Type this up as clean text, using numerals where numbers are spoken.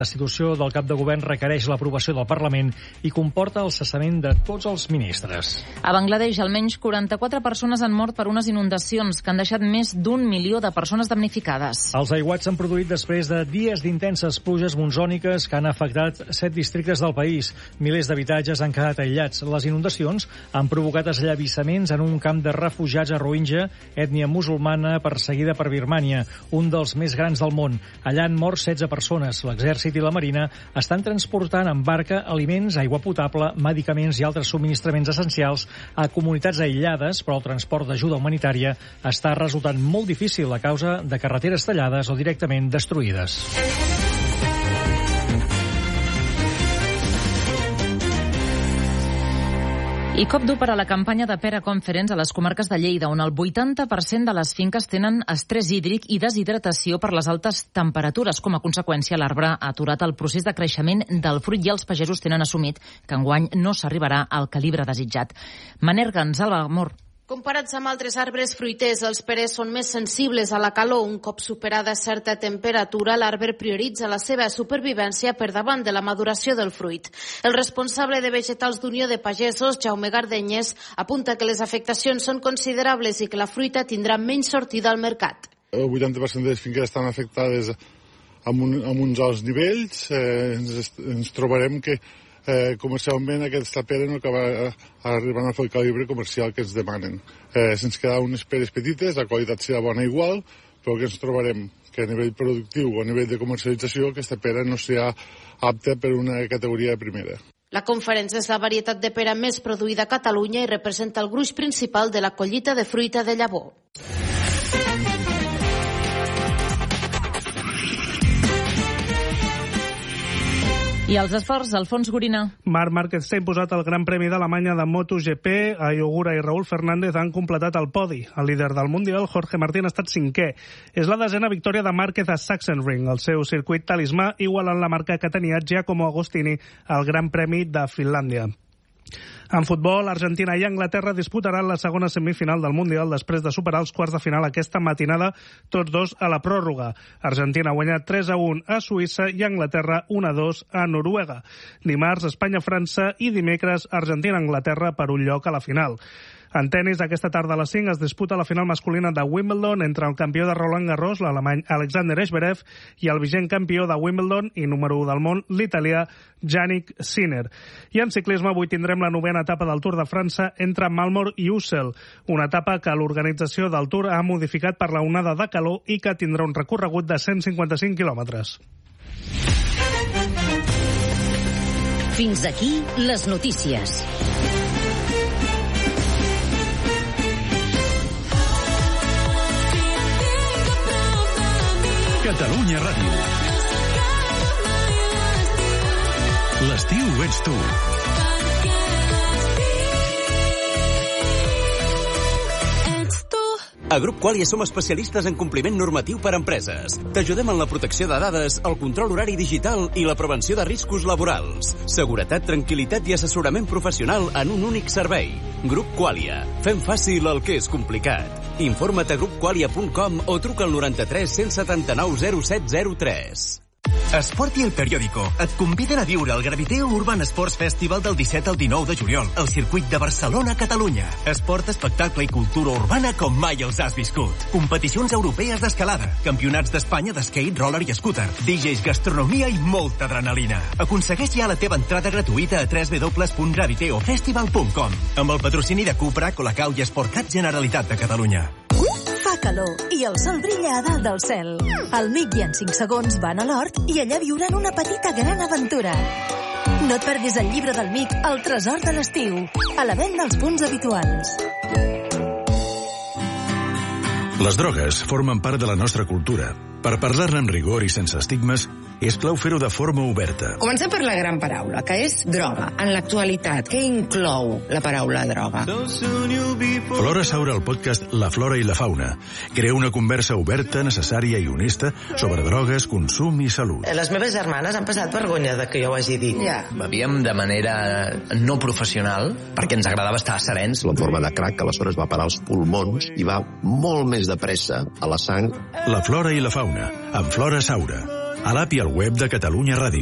La destitució del cap de govern requereix l'aprovació del Parlament i comporta el cessament de tots els ministres. A Bangladesh, almenys 44 persones han mort per unes inundacions que han deixat més d'1 milió de persones damnificades. Els aiguats s'han produït després de dies d'intenses pluges monsòniques que han afectat 7 districtes del país. Milers d'habitatges han quedat aïllats. Les inundacions han provocat eslavissaments en un camp de refugiats a Rohingya, ètnia musulmana perseguida per Birmània, un dels més grans del món. Allà han mort 16 persones. L'exèrcit i la Marina estan transportant en barca aliments, aigua potable, medicaments i altres subministraments essencials a comunitats aïllades, però el transport d'ajuda humanitària està resultant molt difícil a causa de carreteres tallades o directament destruïdes. I cop dur per a la campanya de Pera Conference a les comarques de Lleida, on el 80% de les finques tenen estrès hídric i deshidratació per les altes temperatures. Com a conseqüència, l'arbre ha aturat el procés de creixement del fruit i els pagesos tenen assumit que enguany no s'arribarà al calibre desitjat. Manergans, Alba Amor. Comparats amb altres arbres fruiters, els perers són més sensibles a la calor. Un cop superada certa temperatura, l'arbre prioritza la seva supervivència per davant de la maduració del fruit. El responsable de vegetals d'Unió de Pagesos, Jaume Gardenyes, apunta que les afectacions són considerables i que la fruita tindrà menys sortida al mercat. El 80% de les finques estan afectades amb uns alts nivells. Ens trobarem que comercialment aquesta pera no acaba arribant a fer el calibre comercial que ens demanen. Se'ns quedaran unes peres petites, la qualitat serà bona igual, però que ens trobarem que a nivell productiu o a nivell de comercialització aquesta pera no serà apta per una categoria de primera. La Conference és la varietat de pera més produïda a Catalunya i representa el gruix principal de la collita de fruita de llavor. I els esports, Alfons Gorina. Marc Márquez s'ha imposat el Gran Premi d'Alemanya de MotoGP. Ayogura i Raúl Fernández han completat el podi. El líder del Mundial, Jorge Martín, ha estat 5è. És la 10a victòria de Márquez a Sachsenring, el seu circuit talismà, igualant la marca que tenia Giacomo Agostini al Gran Premi de Finlàndia. En futbol, Argentina i Anglaterra disputaran la segona semifinal del Mundial després de superar els quarts de final aquesta matinada, tots dos a la pròrroga. Argentina ha guanyat 3-1 a Suïssa i Anglaterra 1-2 a Noruega. Dimarts, Espanya-França i dimecres, Argentina-Anglaterra per un lloc a la final. En tenis, aquesta tarda a les 5 es disputa la final masculina de Wimbledon entre el campió de Roland Garros, l'alemany Alexander Zverev, i el vigent campió de Wimbledon i número 1 del món, l'italià Jannik Sinner. I en ciclisme avui tindrem la 9a etapa del Tour de França entre Malmort i Ussel, una etapa que l'organització del Tour ha modificat per la onada de calor i que tindrà un recorregut de 155 quilòmetres. Fins aquí les notícies. Catalunya Ràdio. L'estiu ets tu. A Grup Qualia som especialistes en compliment normatiu per a empreses. T'ajudem en la protecció de dades, el control horari digital i la prevenció de riscos laborals. Seguretat, tranquil·litat i assessorament professional en un únic servei. Grup Qualia. Fem fàcil el que és complicat. Informa't a grupqualia.com o truca al 93 179 0703. Esport i El Periódico et conviden a viure el Graviteo Urban Sports Festival del 17 al 19 de juliol al circuit de Barcelona, Catalunya. Esport, espectacle i cultura urbana com mai els has viscut. Competicions europees d'escalada, campionats d'Espanya d'skate, roller i scooter, DJs, gastronomia i molta adrenalina. Aconsegueix ja la teva entrada gratuïta a www.graviteofestival.com amb el patrocini de Cupra, Colacau i Sportcat Generalitat de Catalunya. Fa calor i el sol brilla a dalt del cel. El Mic i en 5 segons van a l'hort i allà viuran una petita gran aventura. No et perdis el llibre del Mic, El tresor de l'estiu, a la venda als punts habituals. Les drogues formen part de la nostra cultura. Per parlar-ne amb rigor i sense estigmes, és clau fer-ho de forma oberta. Comencem per la gran paraula, que és droga. En l'actualitat, què inclou la paraula droga? Flora Saura, el podcast La Flora i la Fauna, crea una conversa oberta, necessària i honesta sobre drogues, consum i salut. Les meves germanes han passat vergonya de que jo ho hagi dit. Ja. Bevíem de manera no professional perquè ens agradava estar serens. La forma de crack que aleshores va parar als pulmons i va molt més de pressa a la sang. La Flora i la Fauna, amb Flora Saura. a l'app i al web de Catalunya Ràdio.